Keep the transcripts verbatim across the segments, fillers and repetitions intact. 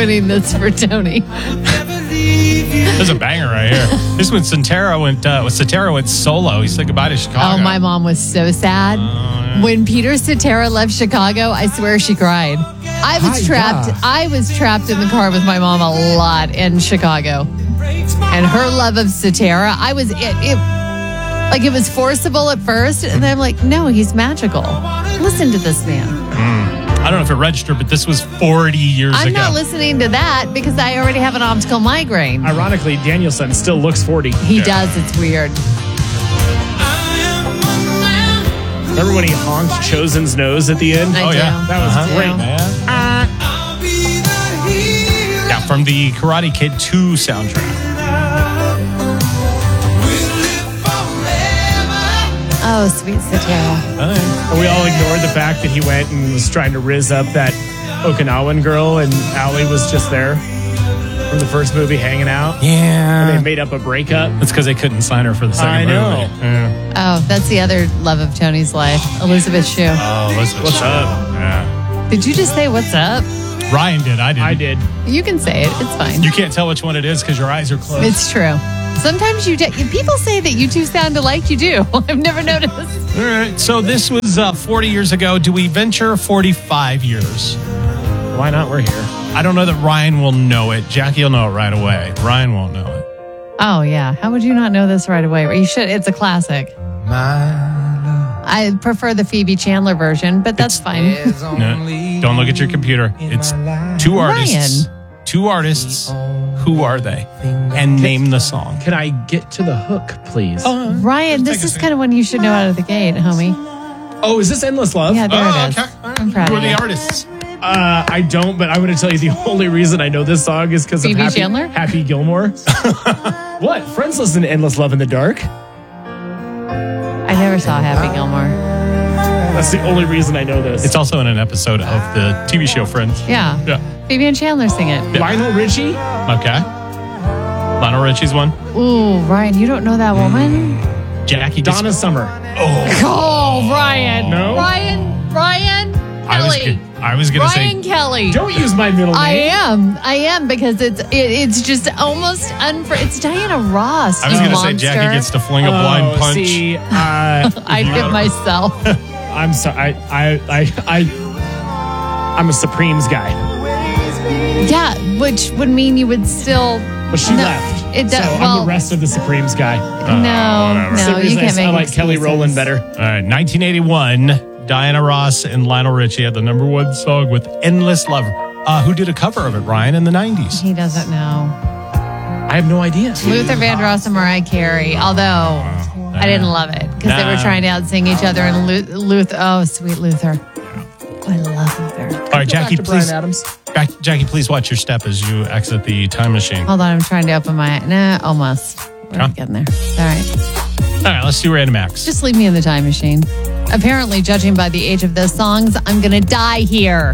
ruining this for Tony. There's a banger right here. This when Cetera went, uh, when Cetera went solo. He said goodbye to Chicago. Oh, my mom was so sad. Uh, yeah. When Peter Cetera left Chicago, I swear she cried. I was Hi, trapped. yeah. I was trapped in the car with my mom a lot in Chicago. And her love of Cetera, I was, it, it, like it was forcible at first. And then I'm like, no, he's magical. Listen to this man. I don't know if it registered, but this was forty years I'm ago. not listening to that because I already have an optical migraine. Ironically, Danielson still looks forty. He does. It's weird. Remember when he honked Chosen's nose at the end? I Oh, do. yeah. That was I great. do. Yeah. Yeah, from the Karate Kid two soundtrack. Oh, sweet Cetera. And we all ignored the fact that he went and was trying to rizz up that Okinawan girl, and Allie was just there from the first movie hanging out. Yeah. They made up a breakup. That's because they couldn't sign her for the second I know. movie. Yeah. Oh, that's the other love of Tony's life, Elizabeth Shue. Oh, Elizabeth What's Shue. up? Yeah. Did you just say what's up? Ryan did. I did. I did. You can say it. It's fine. You can't tell which one it is because your eyes are closed. It's true. Sometimes you de- people say that you two sound alike. You do. I've never noticed. All right. So this was uh, forty years ago. Do we venture forty-five years? Why not? We're here. I don't know that Ryan will know it. Jackie will know it right away. Ryan won't know it. Oh yeah. How would you not know this right away? You should. It's a classic. I prefer the Phoebe Chandler version, but that's fine. No, don't look at your computer. It's two artists. Ryan. Two artists. Who are they? And name the song. Can I get to the hook, please? Oh, Ryan, this is kind of one you should know out of the gate, homie. Oh, is this Endless Love? Yeah, there Oh, it is. okay. All right. I'm proud Who are of the you. artists? Uh, I don't, but I'm going to tell you the only reason I know this song is because of Phoebe Happy, Chandler? Happy Gilmore. What? Friends listen to Endless Love in the Dark? I never saw Happy Gilmore. That's the only reason I know this. It's also in an episode of the T V show Friends. Yeah. Yeah. Phoebe and Chandler sing it. Lionel Richie? Okay. Lionel Richie's one. Ooh, Ryan, you don't know that woman? Jackie Donna Dis- Summer. Oh, Ryan. No? Ryan, Ryan I was, Kelly. go- I was going to Ryan say. Kelly. Don't use my middle name. I am. I am because it's it, it's just almost unfor. It's Diana Ross. I was you going to say monster. Jackie gets to fling a blind Oh, punch. See, uh, I hit myself. I'm sorry. I, I, I, I, I'm a Supremes guy. Yeah, which would mean you would still. But she No, left. it does- so I'm well- the rest of the Supremes guy. No, whatever. no, Same you reason can't I, make I like Kelly excuses. Rowland better. All right, nineteen eighty-one, Diana Ross and Lionel Richie had the number one song with Endless Love. Uh, who did a cover of it, Ryan, in the nineties? He doesn't know. I have no idea. Luther Vandross and Mariah Carey. Although I didn't love it because they were Nah. trying to outsing each other. And Lu- Luther, oh sweet Luther, I love Luther. All right, Jackie, Back to Bryan please. Adams. Back, Jackie, please watch your step as you exit the time machine. All Hold on, I'm trying to open my. Nah, almost. We're Huh? getting there. All right. right, let's do Random Acts. Just leave me in the time machine. Apparently, judging by the age of those songs, I'm going to die here.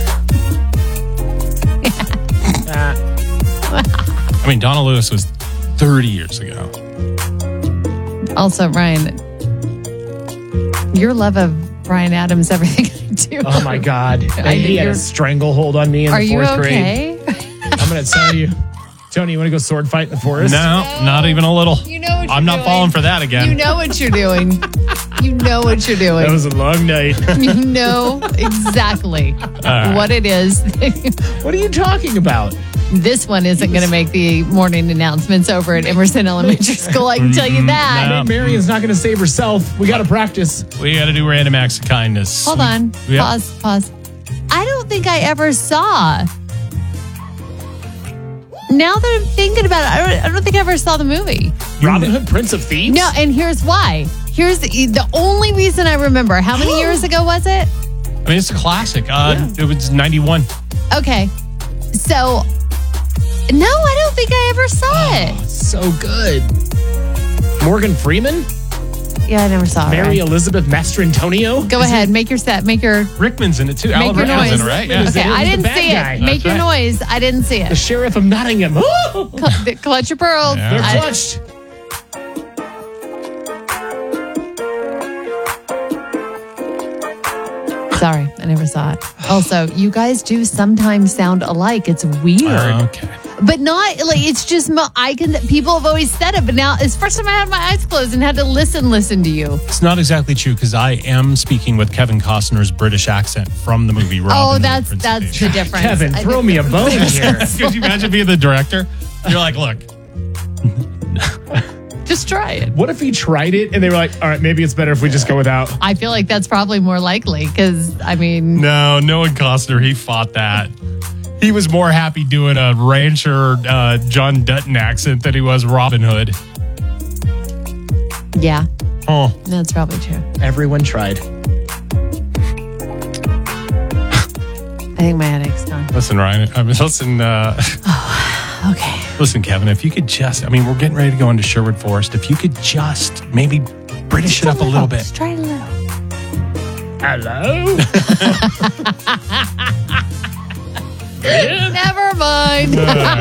I mean, Donna Lewis was thirty years ago. Also, Ryan, your love of Bryan Adams, everything I do. Oh my God. I- he had you're- a stranglehold on me in Are the you fourth grade. okay? I'm going to tell you. Tony, you want to go sword fight in the forest? No, not even a little. You know what you're I'm not doing. falling for that again. You know what you're doing. You know what you're doing. That was a long night. You know exactly right. what it is. What are you talking about? This one isn't going to make the morning announcements over at Emerson Elementary School. I can tell you that. No. Aunt Marion's not going to save herself. We got to practice. We got to do Random Acts of Kindness. Hold on. Yeah. Pause. Pause. I don't think I ever saw. Now that I'm thinking about it, I don't, I don't think I ever saw the movie. Robin Hood, Prince of Thieves? No, and here's why. Here's the, the only reason I remember. How many years ago was it? I mean, it's a classic. Uh, It was ninety-one. Okay. So, no, I don't think I ever saw it. So good. Morgan Freeman? Yeah, I never saw it. Mary Right? Elizabeth Mastrantonio? Go ahead, make your set, make your Rickman's in it too. make Alan your Rickman's noise. in it, right? Yeah. Is Okay, it I the didn't bad see guy? it. Make That's your right. noise. I didn't see The it. Sheriff of Nottingham. Ooh, Cl- clutch your pearls. Yeah. they're I- clutched. Sorry, I never saw it. Also, you guys do sometimes sound alike. It's weird. Uh, okay. But not, like, it's just, I can, people have always said it, but now it's the first time I had my eyes closed and had to listen, listen to you. It's not exactly true because I am speaking with Kevin Costner's British accent from the movie Robin Oh, Hood, that's Prince of that's Persia. the difference. Kevin, I throw think- me a bone here. Could you imagine being the director? You're like, look. Just try it. What if he tried it and they were like, all right, maybe it's better if we just go without? I feel like that's probably more likely because, I mean, No, Noah Costner, he fought that. He was more happy doing a rancher uh, John Dutton accent than he was Robin Hood. yeah, Oh, that's probably true. Everyone tried. I think my headache's gone. listen, Ryan. I mean, listen, uh, Okay. listen, Kevin. If you could just, I mean, we're getting ready to go into Sherwood Forest. If you could just maybe British it up a little bit. Just try it a little. Hello? Never mind.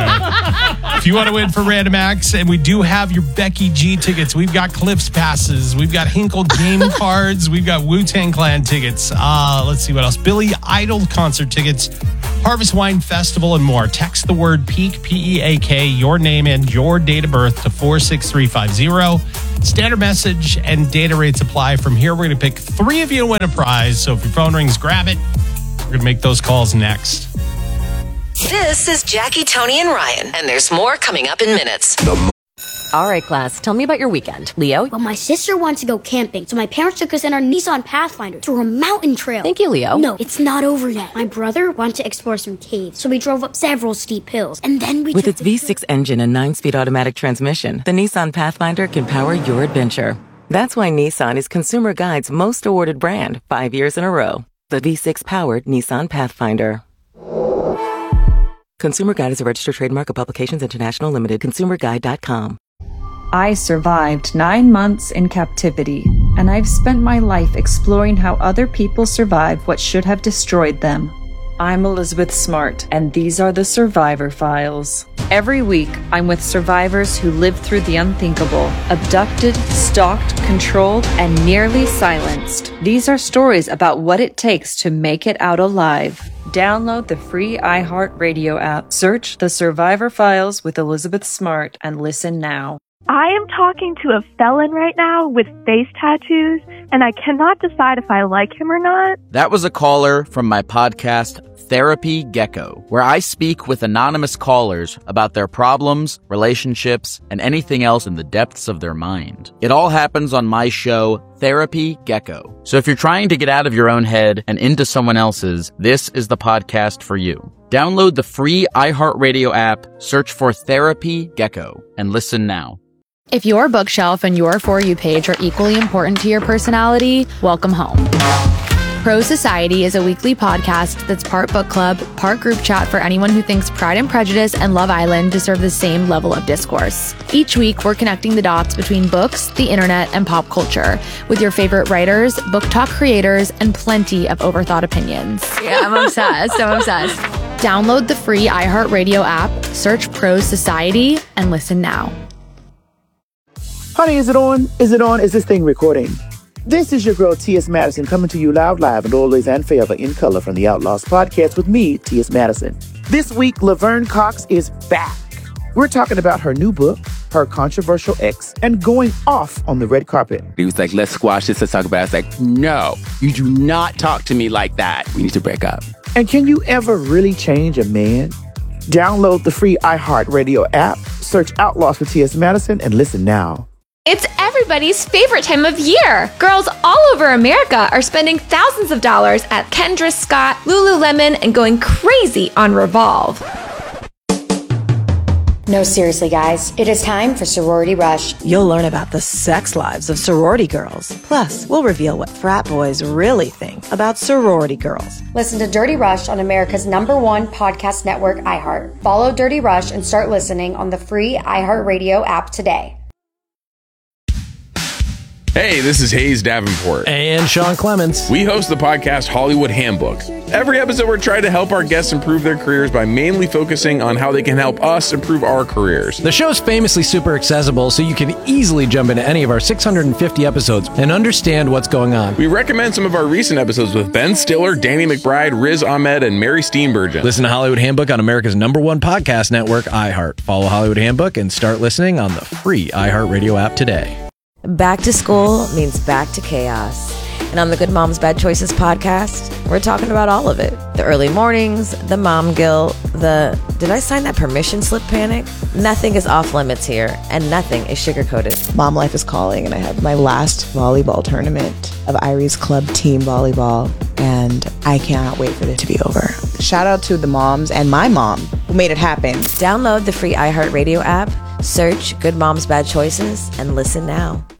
If you want to win for Random Acts, and we do have your Becky G tickets, we've got Cliffs passes, we've got Hinkle game cards, we've got Wu-Tang Clan tickets. Uh, let's see what else. Billy Idol concert tickets, Harvest Wine Festival, and more. Text the word PEAK, P E A K, your name and your date of birth to four six three five zero. Standard message and data rates apply. From here, we're going to pick three of you to win a prize. So if your phone rings, grab it. We're going to make those calls next. This is Jackie, Tony, and Ryan, and there's more coming up in minutes. All right, class, tell me about your weekend. Leo? Well, my sister wants to go camping, so my parents took us in our Nissan Pathfinder through a mountain trail. Thank you, Leo. No, it's not over yet. My brother wanted to explore some caves, so we drove up several steep hills, and then we With took its the V six engine and nine-speed automatic transmission, the Nissan Pathfinder can power your adventure. That's why Nissan is Consumer Guide's most awarded brand five years in a row. The V six-powered Nissan Pathfinder. Consumer Guide is a registered trademark of Publications International Limited. consumer guide dot com. I survived nine months in captivity, and I've spent my life exploring how other people survived what should have destroyed them. I'm Elizabeth Smart, and these are the Survivor Files. Every week, I'm with survivors who lived through the unthinkable, abducted, stalked, controlled, and nearly silenced. These are stories about what it takes to make it out alive. Download the free iHeartRadio app, search The Survivor Files with Elizabeth Smart, and listen now. I am talking to a felon right now with face tattoos, and I cannot decide if I like him or not. That was a caller from my podcast, Therapy Gecko, where I speak with anonymous callers about their problems, relationships, and anything else in the depths of their mind. It all happens on my show, Therapy Gecko. So if you're trying to get out of your own head and into someone else's, this is the podcast for you. Download the free iHeartRadio app, search for Therapy Gecko, and listen now. If your bookshelf and your For You page are equally important to your personality, welcome home. Pro Society is a weekly podcast that's part book club, part group chat for anyone who thinks Pride and Prejudice and Love Island deserve the same level of discourse. Each week, we're connecting the dots between books, the internet, and pop culture with your favorite writers, book talk creators, and plenty of overthought opinions. Yeah, I'm obsessed. I'm obsessed. Download the free iHeartRadio app, search Pro Society, and listen now. Honey, is it on? Is it on? Is this thing recording? This is your girl, T S. Madison, coming to you loud, live, and always and forever in color from the Outlaws podcast with me, T S. Madison. This week, Laverne Cox is back. We're talking about her new book, her controversial ex, and going off on the red carpet. He was like, let's squash this, let's talk about it. I was like, no, you do not talk to me like that. We need to break up. And can you ever really change a man? Download the free iHeartRadio app, search Outlaws for T S. Madison, and listen now. It's everybody's favorite time of year. Girls all over America are spending thousands of dollars at Kendra Scott, Lululemon, and going crazy on Revolve. No, seriously, guys. It is time for Sorority Rush. You'll learn about the sex lives of sorority girls. Plus, we'll reveal what frat boys really think about sorority girls. Listen to Dirty Rush on America's number one podcast network, iHeart. Follow Dirty Rush and start listening on the free iHeartRadio app today. Hey, this is Hayes Davenport. And Sean Clements. We host the podcast Hollywood Handbook. Every episode, we're trying to help our guests improve their careers by mainly focusing on how they can help us improve our careers. The show's famously super accessible, so you can easily jump into any of our six hundred fifty episodes and understand what's going on. We recommend some of our recent episodes with Ben Stiller, Danny McBride, Riz Ahmed, and Mary Steenburgen. Listen to Hollywood Handbook on America's number one podcast network, iHeart. Follow Hollywood Handbook and start listening on the free iHeartRadio app today. Back to school means back to chaos. And on the Good Moms Bad Choices podcast, we're talking about all of it. The early mornings, the mom guilt, the did I sign that permission slip panic? Nothing is off limits here, and nothing is sugar-coated. Mom life is calling, and I have my last volleyball tournament of Irie's Club team volleyball, and I cannot wait for it to be over. Shout out to the moms and my mom who made it happen. Download the free iHeartRadio app, search Good Moms Bad Choices, and listen now.